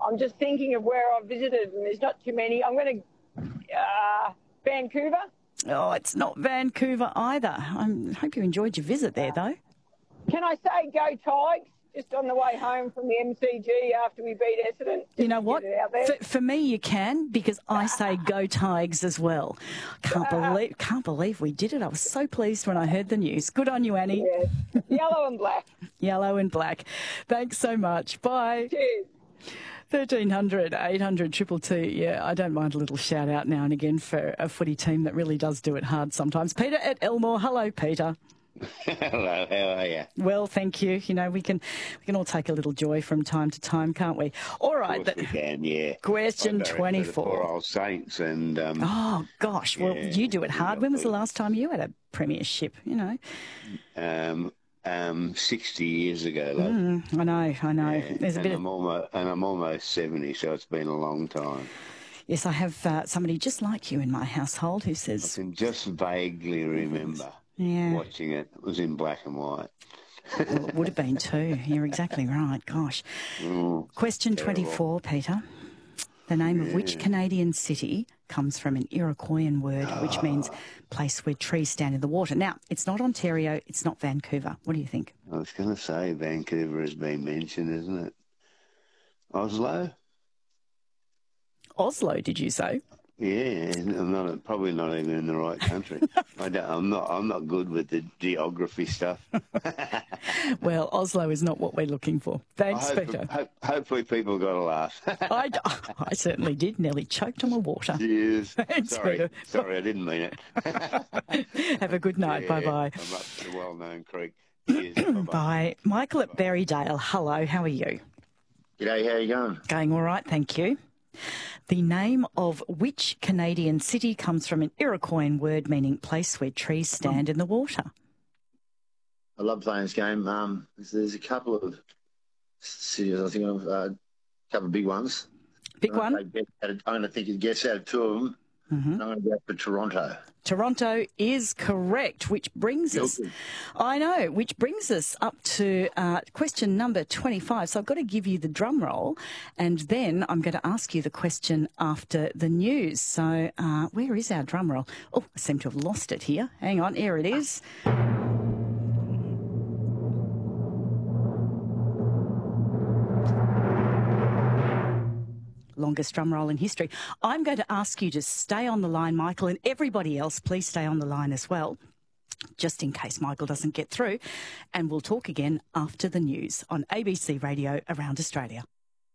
I'm just thinking of where I've visited, and there's not too many. I'm going to Vancouver. Oh, it's not Vancouver either. I hope you enjoyed your visit there, though. Can I say go Tigers? Just on the way home from the MCG after we beat Essendon. You know what? For me, you can, because I say go Tigers as well. Can't believe we did it. I was so pleased when I heard the news. Good on you, Annie. Yeah. Yellow and black. Yellow and black. Thanks so much. Bye. Cheers. 1300 800 222. Yeah, I don't mind a little shout out now and again for a footy team that really does do it hard sometimes. Peter at Elmore. Hello, Peter. Hello, how are you? Well, thank you. You know, we can all take a little joy from time to time, can't we? All right. Of course we can, yeah. Question 24. Poor old Saints and... oh, gosh. Well, you do it hard. When was the last time you had a premiership, you know? 60 years ago, love. I know. Yeah. There's a bit I'm almost 70, so it's been a long time. Yes, I have somebody just like you in my household who says... I can just vaguely remember watching it. It was in black and white. Well, it would have been too. You're exactly right. Gosh. Question 24, Peter. The name of which Canadian city comes from an Iroquoian word which means place where trees stand in the water? Now, it's not Ontario, it's not Vancouver. What do you think? I was going to say Vancouver has been mentioned, isn't it? Oslo? Oslo, did you say? Yeah, I'm probably not even in the right country. I'm not good with the geography stuff. Well, Oslo is not what we're looking for. Thanks, Peter. Hopefully people got a laugh. I certainly did. Nearly choked on my water. Cheers. Thanks, Peter. Sorry, I didn't mean it. Have a good night. Bye-bye. I'm up to the well-known creek. Cheers. Bye-bye. Bye. Michael at Berrydale. Hello, how are you? G'day, how you going? Going all right, thank you. The name of which Canadian city comes from an Iroquoian word meaning place where trees stand in the water? I love playing this game. There's a couple of cities, I think, a couple of big ones. Big one? I'm going to think it gets out of two of them. I'm going to go for Toronto. Toronto is correct, which brings us... I know, which brings us up to question number 25. So I've got to give you the drum roll, and then I'm going to ask you the question after the news. So where is our drum roll? Oh, I seem to have lost it here. Hang on, here it is. Longest drum roll in history. I'm going to ask you to stay on the line, Michael, and everybody else, please stay on the line as well, just in case Michael doesn't get through. And we'll talk again after the news on ABC Radio Around Australia.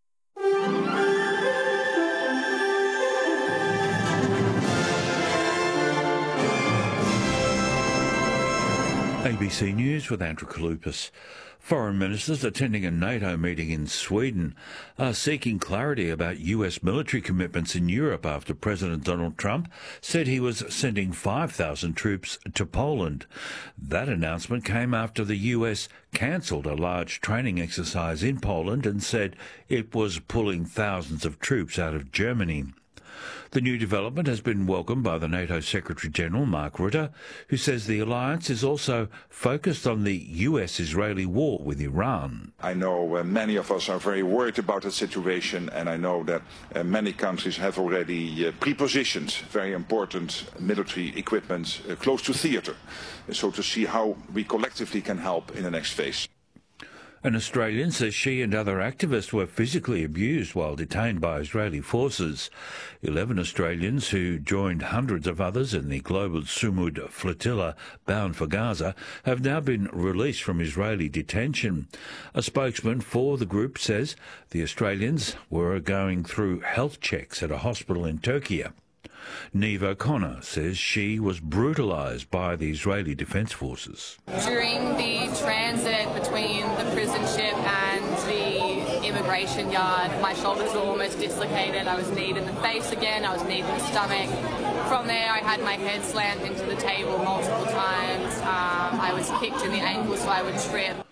ABC News with Andrew Kalupas. Foreign ministers attending a NATO meeting in Sweden are seeking clarity about US military commitments in Europe after President Donald Trump said he was sending 5,000 troops to Poland. That announcement came after the US cancelled a large training exercise in Poland and said it was pulling thousands of troops out of Germany. The new development has been welcomed by the NATO Secretary-General, Mark Rutte, who says the alliance is also focused on the US-Israeli war with Iran. I know many of us are very worried about the situation, and I know that many countries have already pre-positioned very important military equipment close to theatre, so to see how we collectively can help in the next phase. An Australian says she and other activists were physically abused while detained by Israeli forces. 11 Australians who joined hundreds of others in the global Sumud flotilla bound for Gaza have now been released from Israeli detention. A spokesman for the group says the Australians were going through health checks at a hospital in Turkey. Neve O'Connor says she was brutalised by the Israeli Defence Forces. During the transit between the prison ship and the immigration yard, my shoulders were almost dislocated. I was kneed in the face again, I was kneed in the stomach. From there, I had my head slammed into the table multiple times. I was kicked in the ankle so I would trip.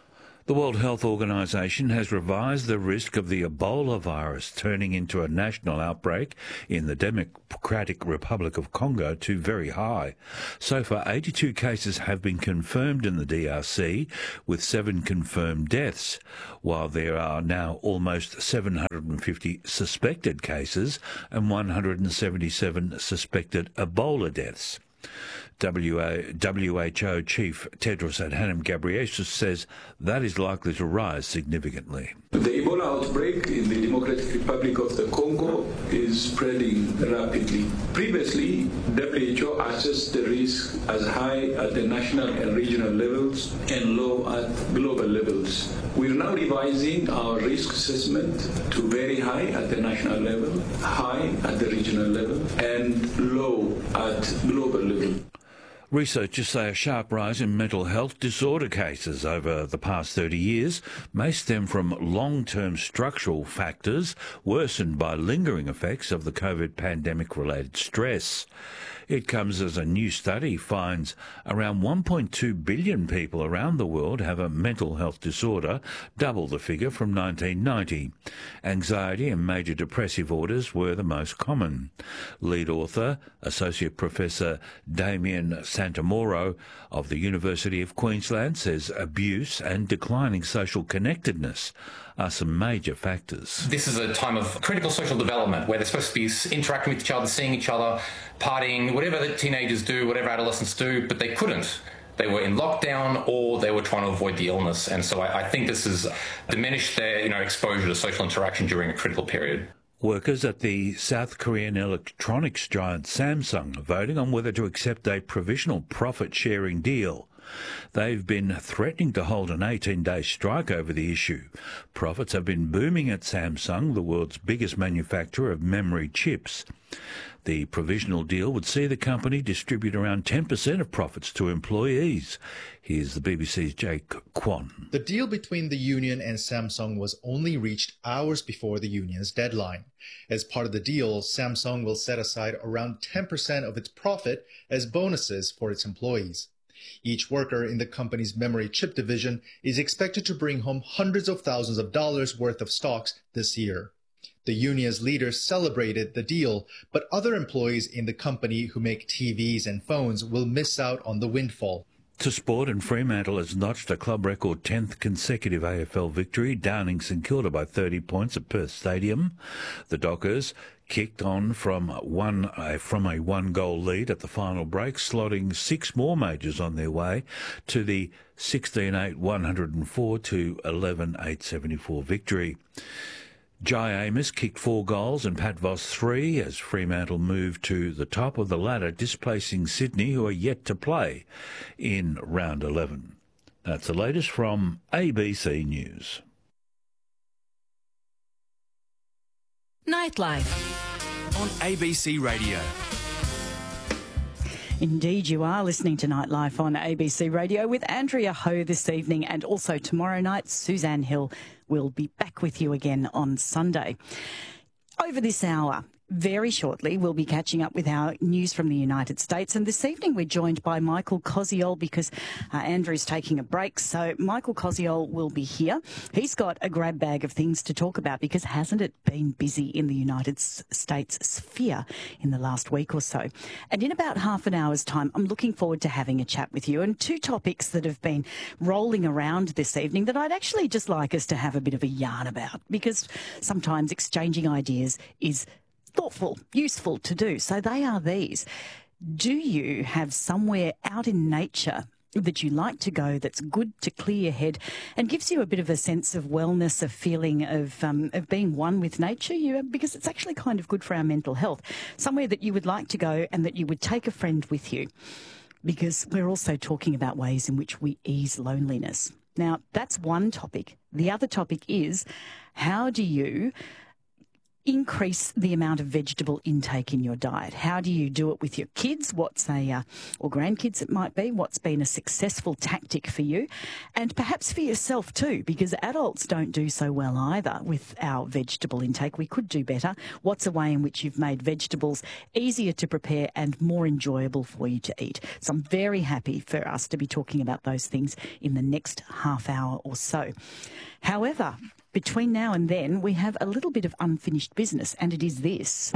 The World Health Organization has revised the risk of the Ebola virus turning into a national outbreak in the Democratic Republic of Congo to very high. So far, 82 cases have been confirmed in the DRC, with 7 confirmed deaths, while there are now almost 750 suspected cases and 177 suspected Ebola deaths. WHO Chief Tedros Adhanom Ghebreyesus says that is likely to rise significantly. The Ebola outbreak in the Democratic Republic of the Congo is spreading rapidly. Previously, WHO assessed the risk as high at the national and regional levels and low at global levels. We're now revising our risk assessment to very high at the national level, high at the regional level, and low at global level. Researchers say a sharp rise in mental health disorder cases over the past 30 years may stem from long-term structural factors worsened by lingering effects of the COVID pandemic-related stress. It comes as a new study finds around 1.2 billion people around the world have a mental health disorder, double the figure from 1990. Anxiety and major depressive orders were the most common. Lead author, Associate Professor Damien Santamoro of the University of Queensland says abuse and declining social connectedness are some major factors. This is a time of critical social development where they're supposed to be interacting with each other, seeing each other, partying, whatever the teenagers do, whatever adolescents do, but they couldn't. They were in lockdown or they were trying to avoid the illness. And so I think this has diminished their exposure to social interaction during a critical period. Workers at the South Korean electronics giant Samsung are voting on whether to accept a provisional profit-sharing deal. They've been threatening to hold an 18-day strike over the issue. Profits have been booming at Samsung, the world's biggest manufacturer of memory chips. The provisional deal would see the company distribute around 10% of profits to employees. Here's the BBC's Jake Kwon. The deal between the union and Samsung was only reached hours before the union's deadline. As part of the deal, Samsung will set aside around 10% of its profit as bonuses for its employees. Each worker in the company's memory chip division is expected to bring home hundreds of thousands of dollars worth of stocks this year. The union's leaders celebrated the deal, but other employees in the company who make TVs and phones will miss out on the windfall. To sport, and Fremantle has notched a club record 10th consecutive AFL victory, downing St Kilda by 30 points at Perth Stadium. The Dockers kicked on from a one-goal lead at the final break, slotting 6 more majors on their way to the 16-8-104 to 11-8-74 victory. Jai Amos kicked 4 goals and Pat Voss 3 as Fremantle moved to the top of the ladder, displacing Sydney, who are yet to play in round 11. That's the latest from ABC News. Nightlife on ABC Radio. Indeed, you are listening to Nightlife on ABC Radio with Andrea Ho this evening, and also tomorrow night, Suzanne Hill will be back with you again on Sunday. Over this hour, very shortly, we'll be catching up with our news from the United States. And this evening, we're joined by Michael Koziol because Andrew's taking a break. So Michael Koziol will be here. He's got a grab bag of things to talk about because hasn't it been busy in the United States sphere in the last week or so? And in about half an hour's time, I'm looking forward to having a chat with you. And 2 topics that have been rolling around this evening that I'd actually just like us to have a bit of a yarn about, because sometimes exchanging ideas is thoughtful, useful to do. So they are these. Do you have somewhere out in nature that you like to go that's good to clear your head and gives you a bit of a sense of wellness, a feeling of being one with nature? Because it's actually kind of good for our mental health. Somewhere that you would like to go and that you would take a friend with you, because we're also talking about ways in which we ease loneliness. Now, that's one topic. The other topic is, how do you increase the amount of vegetable intake in your diet? How do you do it with your kids? Or grandkids it might be? What's been a successful tactic for you? And perhaps for yourself too, because adults don't do so well either with our vegetable intake. We could do better. What's a way in which you've made vegetables easier to prepare and more enjoyable for you to eat? So I'm very happy for us to be talking about those things in the next half hour or so. However, between now and then, we have a little bit of unfinished business, and it is this.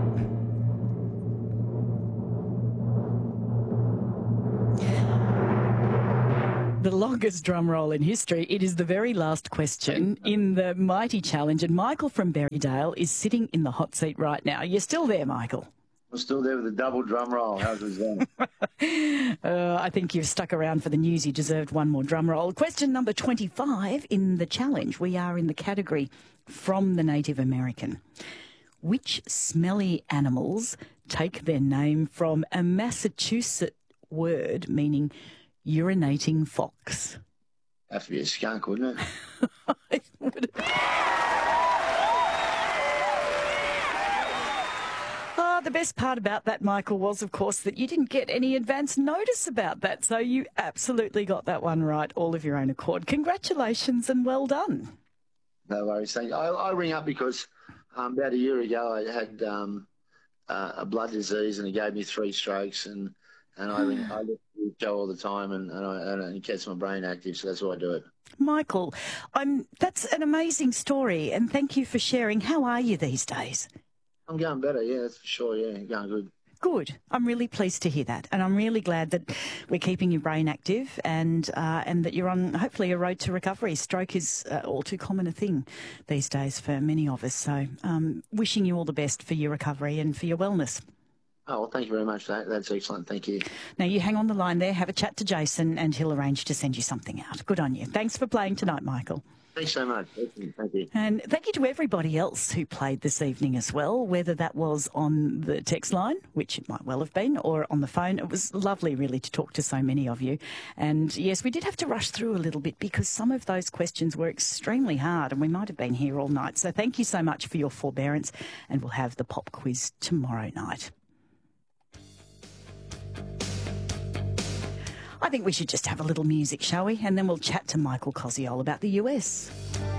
The longest drum roll in history. It is the very last question in the Mighty Challenge, and Michael from Berrydale is sitting in the hot seat right now. You're still there, Michael? I'm still there with a double drum roll. How's it going? I think you've stuck around for the news. You deserved one more drum roll. Question number 25 in the challenge. We are in the category from the Native American. Which smelly animals take their name from a Massachusetts word meaning urinating fox? Have to be a skunk, wouldn't it? The best part about that, Michael, was, of course, that you didn't get any advance notice about that. So you absolutely got that one right, all of your own accord. Congratulations and well done. No worries. Thank you. I ring up because about a year ago I had a blood disease and it gave me 3 strokes, and I listen to the show all the time and it gets my brain active, so that's why I do it. Michael, that's an amazing story, and thank you for sharing. How are you these days? I'm going better, yeah, that's for sure, yeah, going good. Good. I'm really pleased to hear that, and I'm really glad that we're keeping your brain active and that you're on, hopefully, a road to recovery. Stroke is all too common a thing these days for many of us, so wishing you all the best for your recovery and for your wellness. Oh, well, thank you very much for that. That's excellent. Thank you. Now, you hang on the line there, have a chat to Jason, and he'll arrange to send you something out. Good on you. Thanks for playing tonight, Michael. Thanks so much. Thank you. And thank you to everybody else who played this evening as well, whether that was on the text line, which it might well have been, or on the phone. It was lovely, really, to talk to so many of you. And yes, we did have to rush through a little bit because some of those questions were extremely hard and we might have been here all night. So thank you so much for your forbearance, and we'll have the pop quiz tomorrow night. I think we should just have a little music, shall we? And then we'll chat to Michael Koziol about the US.